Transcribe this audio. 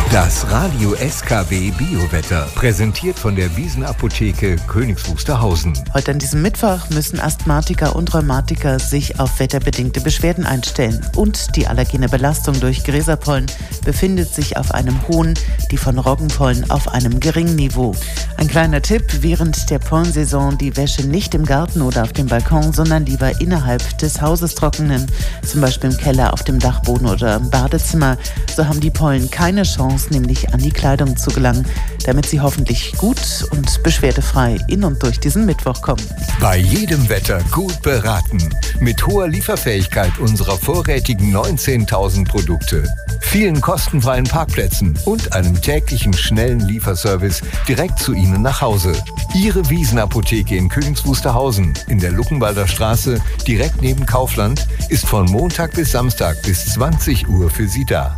Das Radio SKW Biowetter, präsentiert von der Wiesenapotheke Königs Wusterhausen. Heute an diesem Mittwoch müssen Asthmatiker und Rheumatiker sich auf wetterbedingte Beschwerden einstellen. Und die allergene Belastung durch Gräserpollen befindet sich auf einem hohen, die von Roggenpollen auf einem geringen Niveau. Ein kleiner Tipp: während der Pollensaison die Wäsche nicht im Garten oder auf dem Balkon, sondern lieber innerhalb des Hauses trocknen, zum Beispiel im Keller, auf dem Dachboden oder im Badezimmer. So haben die Pollen keine Chance, nämlich an die Kleidung zu gelangen, damit sie hoffentlich gut und beschwerdefrei in und durch diesen Mittwoch kommen. Bei jedem Wetter gut beraten. Mit hoher Lieferfähigkeit unserer vorrätigen 19.000 Produkte, vielen kostenfreien Parkplätzen und einem täglichen schnellen Lieferservice direkt zu Ihnen nach Hause. Ihre Wiesenapotheke in Königs Wusterhausen in der Luckenwalder Straße direkt neben Kaufland ist von Montag bis Samstag bis 20 Uhr für Sie da.